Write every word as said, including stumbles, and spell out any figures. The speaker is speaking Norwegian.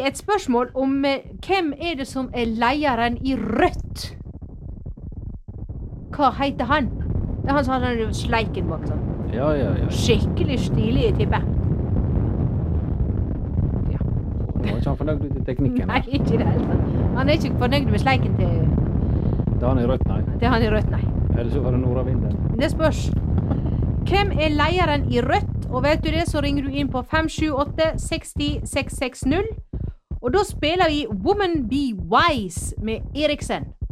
er et spørsmål om eh, hvem er det som er lederen i Rødt? Hva heter han? Det er han som har den sleiken bak sånn. Ja, ja, ja. Skikkelig stilig, tipper jeg. Nå var ikke han fornøyd ut i teknikken. Nei, ikke i det hele tatt. Han er ikke fornøyd med sleiken til, Da han er rødt, nei. til han i Rødt, nei. Eller så var det nordavinden. Det spørs. Hvem er lederen i Rødt? Og vet du det, så ringer du inn på fem sju åtte seks null seks seks null. Og da spiller vi Woman Be Wise med Eriksen.